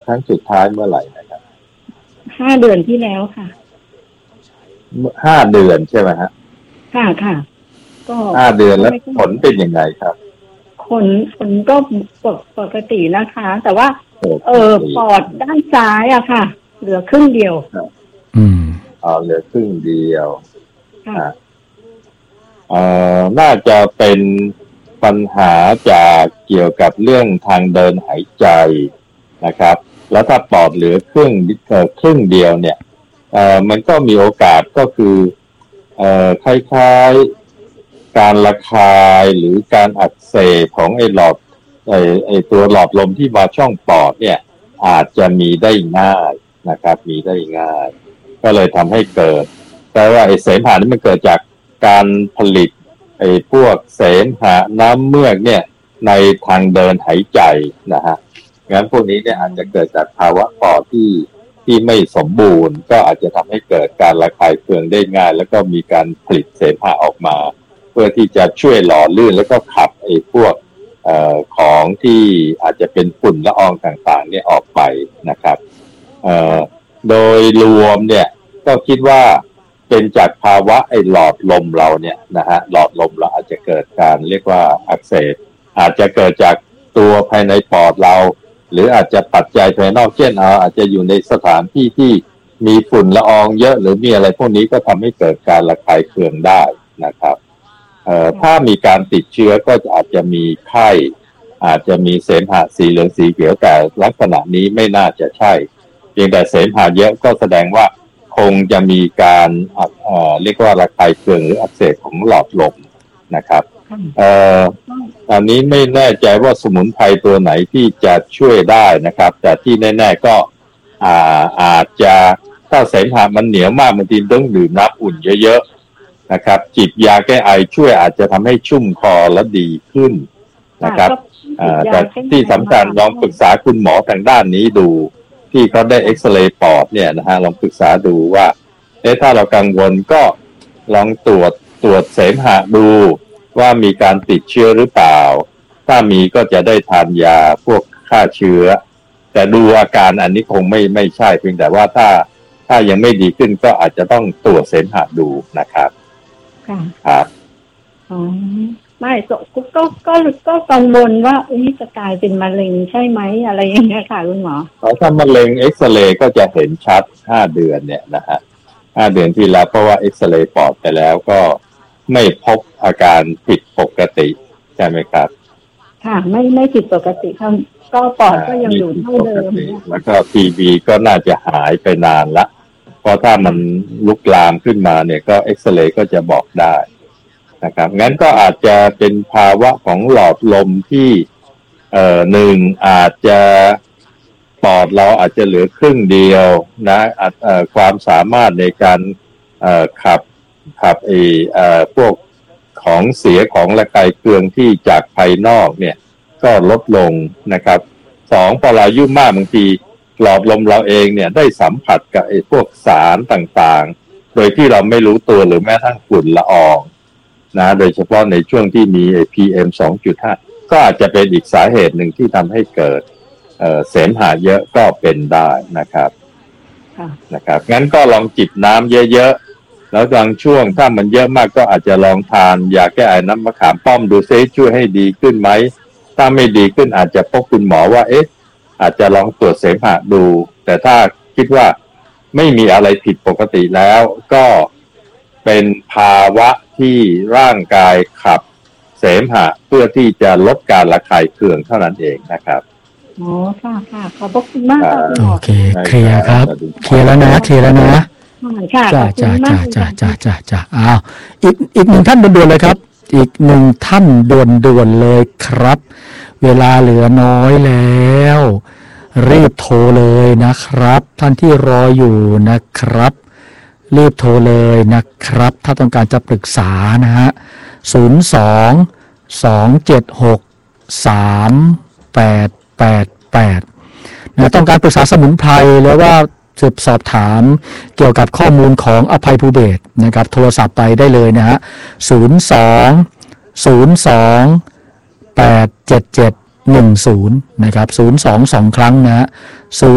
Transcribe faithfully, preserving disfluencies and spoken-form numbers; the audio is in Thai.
ครั้งสุดท้ายเมื่อไหร่นะครับห้าเดือนที่แล้วค่ะห้าเดือนใช่ไหมฮะค่ะค่ะก็ห้าเดือนแล้วผลเป็นยังไงครับผลผลก็ปกตินะคะ แต่ว่าเออปอดด้านซ้ายอะค่ะเหลือครึ่งเดียวอืมอ๋อเหลือครึ่งเดียวค่ะเอ่อน่าจะเป็นปัญหาจากเกี่ยวกับเรื่องทางเดินหายใจนะครับแล้วถ้าปอดเหลือครึ่งเอ่อครึ่งเดียวเนี่ยเอ่อมันก็มีโอกาสก็คือเอ่อคล้ายๆการระคายหรือการอักเสบของไอ้หลอดไอ้ไอ้ตัวหลอดลมที่มาช่องปอดเนี่ยอาจจะมีได้ง่ายนะครับมีได้ง่ายก็เลยทำให้เกิดแต่ว่าไอ้เสมหะนี่มันเกิดจากการผลิตไอ้พวกเสมหะน้ำเมือกเนี่ยในทางเดินหายใจนะฮะงั้นพวกนี้เนี่ยอาจจะเกิดจากภาวะปอดที่ที่ไม่สมบูรณ์ก็อาจจะทำให้เกิดการระคายเคืองได้ง่ายแล้วก็มีการผลิตเสมหะออกมาเพื่อที่จะช่วยหล่อลื่นแล้วก็ขับไอ้พวกเอ่อของที่อาจจะเป็นฝุ่นละอองต่างๆเนี่ยออกไปนะครับเอ่อโดยรวมเนี่ยก็คิดว่าเป็นจากภาวะไอ้หลอดลมเราเนี่ยนะฮะหลอดลมเราอาจจะเกิดการเรียกว่าอักเสบอาจจะเกิดจากตัวภายในปอดเราหรืออาจจะปัจจัยภายนอกเช่นเอาอาจจะอยู่ในสถานที่ที่มีฝุ่นละอองเยอะหรือมีอะไรพวกนี้ก็ทำให้เกิดการระคายเคืองได้นะครับเอ่อถ้ามีการติดเชื้อก็อาจจะมีไข้อาจจะมีเสมหะสีเหลืองสีเขียวแต่ลักษณะนี้ไม่น่าจะใช่เพียงแต่เสมหะเยอะก็แสดงว่าคงจะมีการเอ่อเรียกว่าระคายเคืองหรืออักเสบของหลอดลมนะครับเอ่ออันนี้ไม่แน่ใจว่าสมุนไพรตัวไหนที่จะช่วยได้นะครับแต่ที่แน่ๆก็อ่าอาจจะถ้าเสมหะมันเหนียวมากบางทีต้องดื่มน้ำอุ่นเยอะๆนะครับจิบยาแก้ไอช่วยอาจจะทำให้ชุ่มคอและดีขึ้นนะครับแต่ที่สำคัญลองปรึกษาคุณหมอทางด้านนี้ดูที่เขาได้เอ็กซเรย์ปอดเนี่ยนะฮะลองปรึกษาดูว่าเอ๊ะถ้าเรากังวลก็ลองตรวจตรวจเสมหะดูว่ามีการติดเชื้อหรือเปล่าถ้ามีก็จะได้ทานยาพวกฆ่าเชื้อแต่ดูอาการอันนี้คงไม่ไม่ใช่เพียงแต่ว่าถ้าถ้ายังไม่ดีขึ้นก็อาจจะต้องตรวจเสมหะดูนะครับค่ะครับอ๋อไม่ก็ก็ก็ก็กังวลว่าอุ้ยจะกลายเป็นมะเร็งใช่ไหมอะไรอย่างเงี้ยค่ะคุณหมอถ้ามะเร็งเอ็กซเรย์ก็จะเห็นชัดห้าเดือนเนี่ยนะฮะห้าเดือนที่แล้วเพราะว่าเอ็กซเรย์ปอดไปแล้วก็ไม่พบอาการผิดปกติใช่ไหมครับค่ะไม่ไม่ผิดปกติครับก็ปอดก็ยังอยู่เท่าเดิมแล้วก็ทีวีก็น่าจะหายไปนานละเพราะถ้ามันลุกลามขึ้นมาเนี่ยก็เอ็กซเรย์ก็จะบอกได้นะครับงั้นก็อาจจะเป็นภาวะของหลอดลมที่เอ่อหนึ่งอาจจะปอดเราอาจจะเหลือครึ่งเดียวนะเอ่อความสามารถในการเอ่อขับขับไอ้เอ่อพวกของเสียของระคายเคืองที่จากภายนอกเนี่ยก็ลดลงนะครับสองพอเราอายุมากบางทีหลอดลมเราเองเนี่ยได้สัมผัสกับไอ้พวกสารต่างๆโดยที่เราไม่รู้ตัวหรือแม้ทั้งฝุ่นละอองนะโดยเฉพาะในช่วงที่มี พี เอ็ม สองจุดห้า ก็อาจจะเป็นอีกสาเหตุหนึ่งที่ทำให้เกิดเอ่อเสมหะเยอะก็เป็นได้นะครับนะครับงั้นก็ลองจิบน้ำเยอะๆแล้วบางช่วงถ้ามันเยอะมากก็อาจจะลองทานยาแก้ไอน้ำมะขามป้อมดูซิช่วยให้ดีขึ้นไหมถ้าไม่ดีขึ้นอาจจะพบคุณหมอว่าเอ๊ะอาจจะลองตรวจเสมหะดูแต่ถ้าคิดว่าไม่มีอะไรผิดปกติแล้วก็เป็นภาวะที่ร่างกายขับเสมหะเพื่อที่จะลดการระคายเคืองเท่านั้นเองนะครับอ๋อค่ะค่ะขอบคุณมากค่ะคุณหมอโอเคเคลียร์ครับเคลียร์แล้วนะเคลียร์แล้วนะจ้าจ้าจ้าจ้าจ้าจ้าจ้าจ้าอ้าวอีกอีกหนึ่งท่านด่วนๆเลยครับอีกหนึ่งท่านด่วนๆเลยครับเวลาเหลือน้อยแล้วรีบโทรเลยนะครับท่านที่รออยู่นะครับรีบโทรเลยนะครับถ้าต้องการจะปรึกษานะฮะศูนย์สอง สองเจ็ดหก สามแปดแปดแปดนะต้องการปรึกษาสมุนไพรแล้วว่าสืบสอบถามเกี่ยวกับข้อมูลของอภัยภูเบศรนะครับโทรศัพท์ไปได้เลยนะฮะศูนย์สอง ศูนย์สอง แปดเจ็ดเจ็ด หนึ่งศูนย์นะครับศูนย์สอง สองครั้งนะฮะ